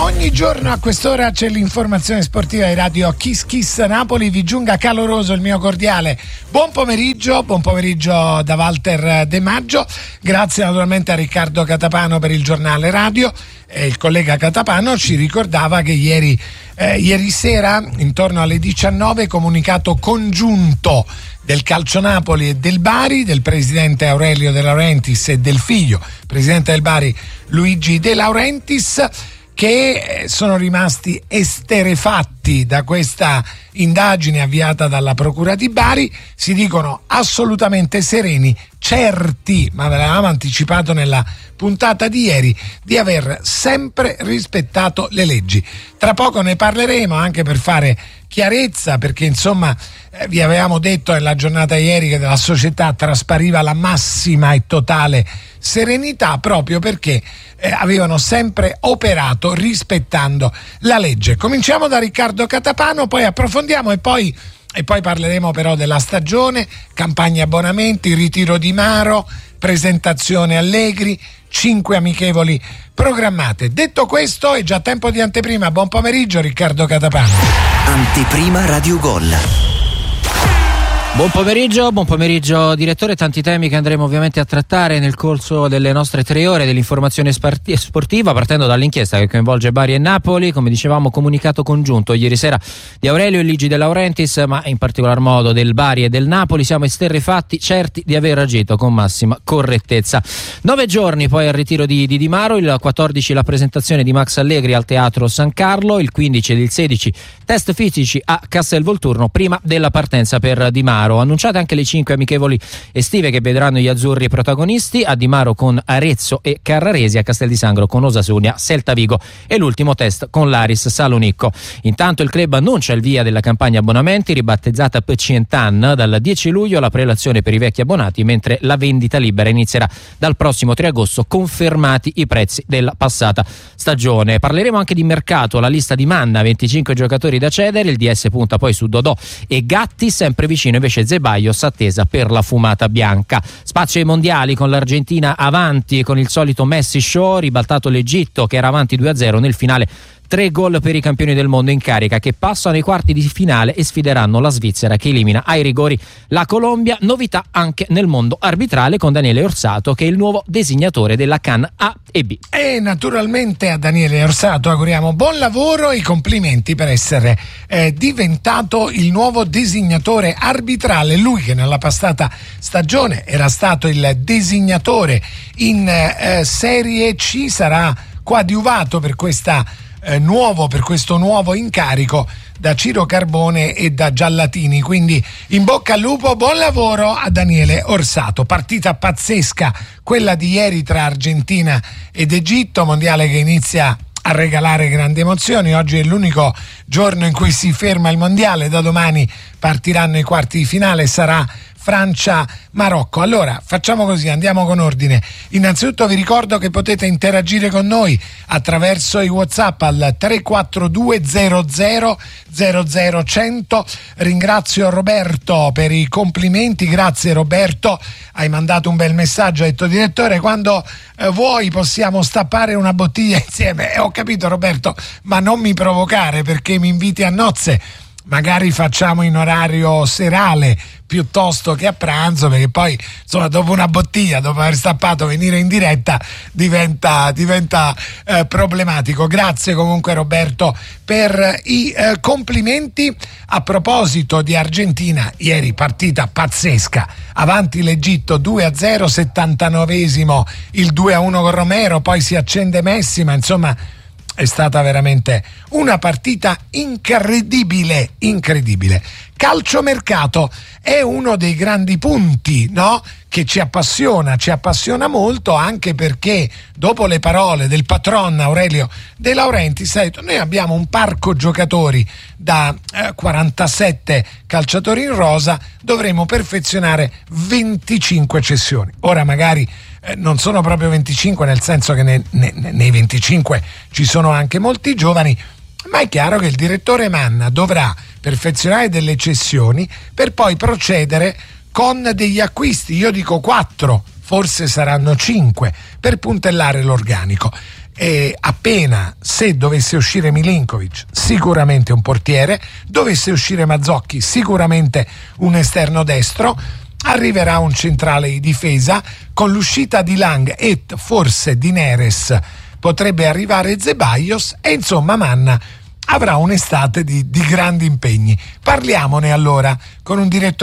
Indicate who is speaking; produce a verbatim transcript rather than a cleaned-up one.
Speaker 1: Ogni giorno a quest'ora c'è l'informazione sportiva di Radio Kiss Kiss Napoli. Vi giunga caloroso il mio cordiale buon pomeriggio, buon pomeriggio da Walter De Maggio. Grazie naturalmente a Riccardo Catapano per il giornale radio. Eh, il collega Catapano ci ricordava che ieri, eh, ieri sera, intorno alle diciannove, comunicato congiunto del Calcio Napoli e del Bari, del presidente Aurelio De Laurentiis e del figlio, presidente del Bari Luigi De Laurentiis, che sono rimasti esterefatti da questa indagine avviata dalla Procura di Bari. Si dicono assolutamente sereni, certi, ma ve l'avevamo anticipato nella puntata di ieri, di aver sempre rispettato le leggi. Tra poco ne parleremo anche per fare chiarezza, perché insomma eh, vi avevamo detto nella giornata ieri che dalla società traspariva la massima e totale serenità, proprio perché eh, avevano sempre operato rispettando la legge. Cominciamo da Riccardo Catapano, poi approfondiamo e poi e poi parleremo però della stagione, campagna abbonamenti, ritiro di Maro, presentazione Allegri, cinque amichevoli programmate. Detto questo, è già tempo di anteprima. Buon pomeriggio Riccardo Catapano.
Speaker 2: Anteprima Radio Gol.
Speaker 3: Buon pomeriggio, buon pomeriggio direttore, tanti temi che andremo ovviamente a trattare nel corso delle nostre tre ore dell'informazione sportiva, partendo dall'inchiesta che coinvolge Bari e Napoli. Come dicevamo, comunicato congiunto ieri sera di Aurelio e Luigi De Laurentiis, ma in particolar modo del Bari e del Napoli. Siamo esterrefatti, certi di aver agito con massima correttezza. Nove giorni poi al ritiro di Di, Di Maro, il quattordici la presentazione di Max Allegri al Teatro San Carlo, il quindici ed il sedici test fisici a Castelvolturno prima della partenza per Di Maro. Annunciate anche le cinque amichevoli estive che vedranno gli azzurri protagonisti: a Di Maro con Arezzo e Carraresi, a Castel di Sangro con Osasuna, Celta Vigo e l'ultimo test con l'Aris Salonicco. Intanto il club annuncia il via della campagna abbonamenti ribattezzata P C N T A N. Dal dieci luglio la prelazione per i vecchi abbonati, mentre la vendita libera inizierà dal prossimo tre agosto, confermati i prezzi della passata stagione. Parleremo anche di mercato, la lista di Manna, venticinque giocatori da cedere, il D S punta poi su Dodò e Gatti, sempre vicino invece Zeballos, attesa per la fumata bianca. Spazio ai mondiali con l'Argentina avanti e con il solito Messi show, ribaltato l'Egitto che era avanti due a zero nel finale. Tre gol per i campioni del mondo in carica, che passano ai quarti di finale e sfideranno la Svizzera, che elimina ai rigori la Colombia. Novità anche nel mondo arbitrale con Daniele Orsato, che è il nuovo designatore della CAN A e B.
Speaker 1: E naturalmente a Daniele Orsato auguriamo buon lavoro e i complimenti per essere eh, diventato il nuovo designatore arbitrale. Lui che nella passata stagione era stato il designatore in eh, Serie C, sarà coadiuvato per questa Eh, nuovo per questo nuovo incarico da Ciro Carbone e da Giallatini, quindi in bocca al lupo, buon lavoro a Daniele Orsato. Partita pazzesca quella di ieri tra Argentina ed Egitto, mondiale che inizia a regalare grandi emozioni. Oggi è l'unico giorno in cui si ferma il mondiale, da domani partiranno i quarti di finale, sarà Francia-Marocco. Allora facciamo così, andiamo con ordine. Innanzitutto vi ricordo che potete interagire con noi attraverso i WhatsApp al tre quattro due zero zero zero zero cento. Ringrazio Roberto per i complimenti, grazie Roberto, hai mandato un bel messaggio, hai detto direttore quando eh, vuoi possiamo stappare una bottiglia insieme. E ho capito Roberto, ma non mi provocare perché mi inviti a nozze. Magari facciamo in orario serale piuttosto che a pranzo, perché poi insomma dopo una bottiglia, dopo aver stappato, venire in diretta diventa, diventa eh, problematico. Grazie comunque Roberto per i eh, complimenti. A proposito di Argentina, ieri partita pazzesca, avanti l'Egitto due a zero, settantanovesimo il due a uno con Romero, poi si accende Messi, ma insomma è stata veramente una partita incredibile, incredibile. Calciomercato è uno dei grandi punti, no? Che ci appassiona, ci appassiona molto, anche perché dopo le parole del patron Aurelio De Laurentiis ha detto: noi abbiamo un parco giocatori da eh, quarantasette calciatori in rosa, dovremo perfezionare venticinque cessioni. Ora magari eh, non sono proprio venticinque, nel senso che ne, ne, nei venticinque ci sono anche molti giovani, ma è chiaro che il direttore Manna dovrà perfezionare delle cessioni per poi procedere con degli acquisti, io dico quattro, forse saranno cinque, per puntellare l'organico. E appena, se dovesse uscire Milinkovic, sicuramente un portiere, dovesse uscire Mazzocchi, sicuramente un esterno destro, arriverà un centrale di difesa, con l'uscita di Lang e forse di Neres potrebbe arrivare Zeballos, e insomma Manna avrà un'estate di, di grandi impegni. Parliamone allora con un direttore